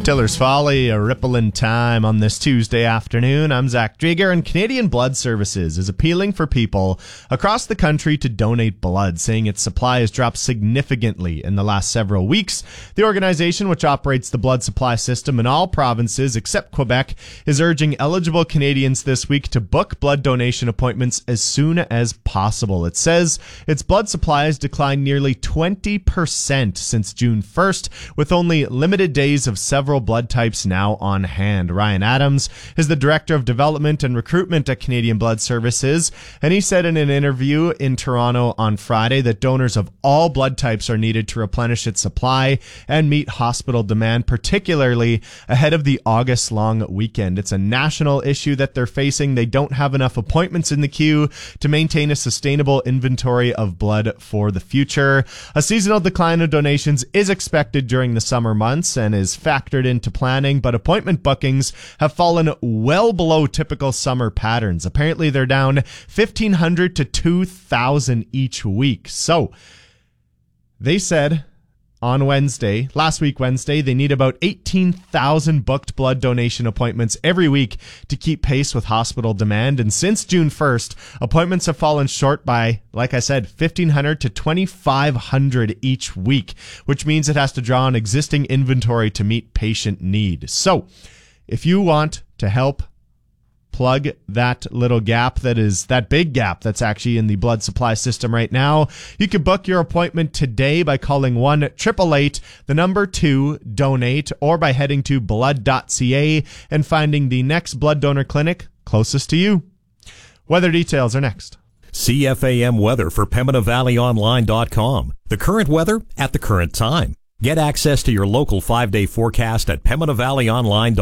Tiller's Folly, a ripple in time on this Tuesday afternoon. I'm Zach Drager, and Canadian Blood Services is appealing for people across the country to donate blood, saying its supply has dropped significantly in the last several weeks. The organization, which operates the blood supply system in all provinces except Quebec, is urging eligible Canadians this week to book blood donation appointments as soon as possible. It says its blood supply has declined nearly 20% since June 1st, with only limited days of several blood types now on hand. Ryan Adams is the Director of Development and Recruitment at Canadian Blood Services, and he said in an interview in Toronto on Friday that donors of all blood types are needed to replenish its supply and meet hospital demand, particularly ahead of the August-long weekend. It's a national issue that they're facing. They don't have enough appointments in the queue to maintain a sustainable inventory of blood for the future. A seasonal decline of donations is expected during the summer months and is factored into planning, but appointment bookings have fallen well below typical summer patterns. Apparently, they're down 1,500 to 2,000 each week. So, they said on last week Wednesday, they need about 18,000 booked blood donation appointments every week to keep pace with hospital demand. And since June 1st, appointments have fallen short by, like I said, 1,500 to 2,500 each week, which means it has to draw on existing inventory to meet patient need. So, if you want to help plug that little gap, that big gap that's actually in the blood supply system right now, you can book your appointment today by calling 1-888-2-DONATE or by heading to blood.ca and finding the next blood donor clinic closest to you. Weather details are next. CFAM weather for PembinaValleyOnline.com. The current weather at the current time. Get access to your local 5-day forecast at PembinaValleyOnline.com.